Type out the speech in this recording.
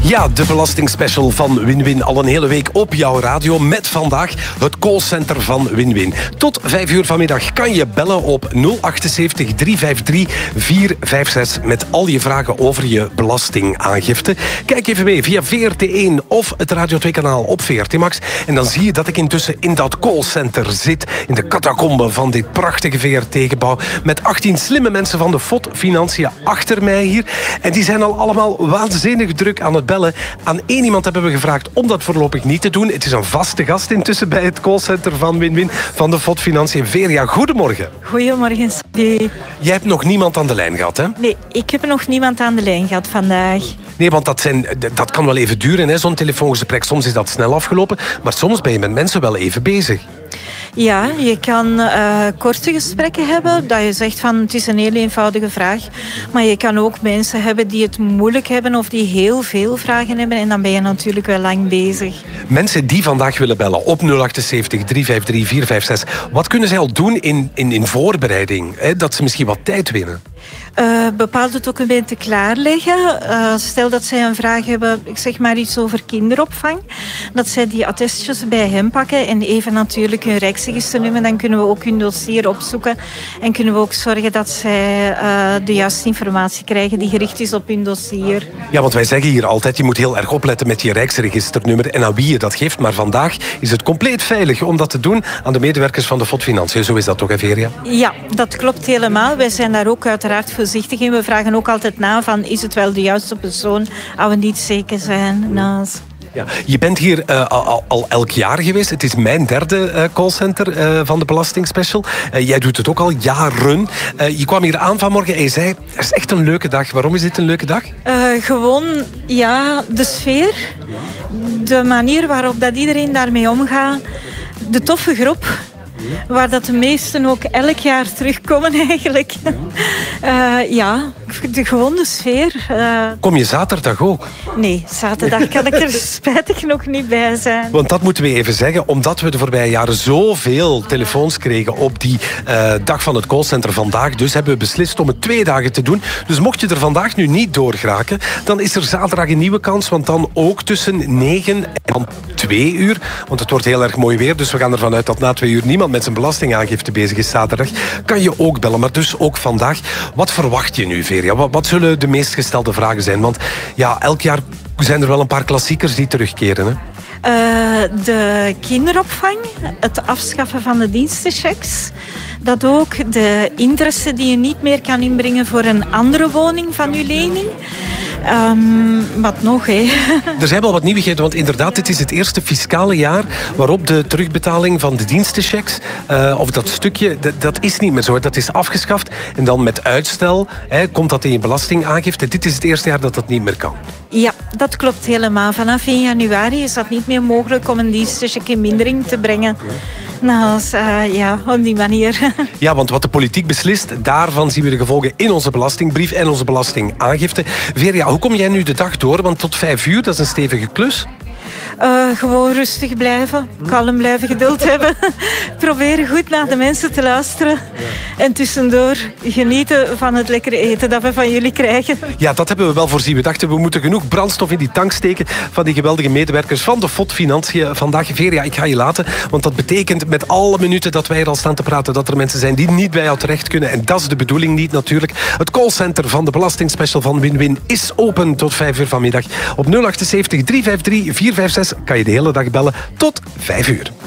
Ja, de belastingspecial van Win-Win al een hele week op jouw radio. Met vandaag het callcenter van Win-Win. Tot 5 uur vanmiddag kan je bellen op 078 353 456 met al je vragen over je belastingaangifte. Kijk even mee via VRT1 of het Radio 2-kanaal op VRT Max. En dan zie je dat ik intussen in dat callcenter zit. In de catacombe van dit prachtige VRT-gebouw. Met 18 slimme mensen van de FOD Financiën achter mij hier. En die zijn al allemaal waanzinnig druk aan het bellen. Aan één iemand hebben we gevraagd om dat voorlopig niet te doen. Het is een vaste gast intussen bij het callcenter van Win-Win van de FOD Financiën. Veria, goedemorgen. Goedemorgen, Sophie. Jij hebt nog niemand aan de lijn gehad, hè? Nee, ik heb nog niemand aan de lijn gehad vandaag. Nee, want dat kan wel even duren, hè, zo'n telefoongesprek. Soms is dat snel afgelopen, maar soms ben je met mensen wel even bezig. Ja, je kan korte gesprekken hebben, dat je zegt van het is een heel eenvoudige vraag. Maar je kan ook mensen hebben die het moeilijk hebben of die heel veel vragen hebben. En dan ben je natuurlijk wel lang bezig. Mensen die vandaag willen bellen op 078 353 456. Wat kunnen zij al doen in voorbereiding? Hè, dat ze misschien wat tijd winnen? Bepaalde documenten klaarleggen. Stel dat zij een vraag hebben, ik zeg maar iets over kinderopvang. Dat zij die attestjes bij hen pakken en even natuurlijk hun rijksregisternummer. Dan kunnen we ook hun dossier opzoeken. En kunnen we ook zorgen dat zij de juiste informatie krijgen die gericht is op hun dossier. Ja, want wij zeggen hier altijd, je moet heel erg opletten met je rijksregisternummer en aan wie je dat geeft. Maar vandaag is het compleet veilig om dat te doen aan de medewerkers van de FOD Financiën. Zo is dat toch, Veria? Ja, dat klopt helemaal. Wij zijn daar ook uiteraard voorzichtig in. We vragen ook altijd na van, is het wel de juiste persoon als we niet zeker zijn. Ja, je bent hier al elk jaar geweest. Het is mijn derde callcenter van de Belastingspecial. Jij doet het ook al jaren. Je kwam hier aan vanmorgen en je zei, het is echt een leuke dag. Waarom is dit een leuke dag? Gewoon, ja, de sfeer. De manier waarop dat iedereen daarmee omgaat. De toffe groep. Waar dat de meesten ook elk jaar terugkomen eigenlijk. Ja, gewoon de sfeer. Kom je zaterdag ook? Nee, zaterdag kan ik er spijtig nog niet bij zijn. Want dat moeten we even zeggen, omdat we de voorbije jaren zoveel telefoons kregen op die dag van het callcenter vandaag. Dus hebben we beslist om het 2 dagen te doen. Dus mocht je er vandaag nu niet doorgeraken, dan is er zaterdag een nieuwe kans. Want dan ook tussen 9 en dan 2 uur. Want het wordt heel erg mooi weer, dus we gaan ervan uit dat na 2 uur niemand met zijn belastingaangifte bezig is zaterdag. Kan je ook bellen, maar dus ook vandaag. Wat verwacht je nu, Veria? Wat zullen de meest gestelde vragen zijn? Want ja, elk jaar zijn er wel een paar klassiekers die terugkeren, hè? De kinderopvang, het afschaffen van de dienstenchecks. Dat ook de interesse die je niet meer kan inbrengen voor een andere woning van je lening. Wat nog, hè? Er zijn wel wat nieuwigheden, want inderdaad, dit is het eerste fiscale jaar waarop de terugbetaling van de dienstenchecks, of dat stukje, dat is niet meer zo. Dat is afgeschaft en dan met uitstel komt dat in je belastingaangifte. Dit is het eerste jaar dat dat niet meer kan. Ja, dat klopt helemaal. Vanaf 1 januari is dat niet meer mogelijk om een dienstencheck in mindering te brengen. Nou, ja, op die manier. Ja, want wat de politiek beslist, daarvan zien we de gevolgen in onze belastingbrief en onze belastingaangifte. Veria, hoe kom jij nu de dag door? Want tot 5 uur, dat is een stevige klus. Gewoon rustig blijven, kalm blijven, geduld hebben. Proberen goed naar de mensen te luisteren. En tussendoor genieten van het lekkere eten dat we van jullie krijgen. Ja, dat hebben we wel voorzien. We dachten, we moeten genoeg brandstof in die tank steken van die geweldige medewerkers van de FOD Financiën vandaag. Veria, ik ga je laten, want dat betekent met alle minuten dat wij er al staan te praten, dat er mensen zijn die niet bij jou terecht kunnen. En dat is de bedoeling niet natuurlijk. Het callcenter van de Belastingspecial van Win-Win is open tot 5 uur vanmiddag. Op 078 353 456 kan je de hele dag bellen tot 5 uur.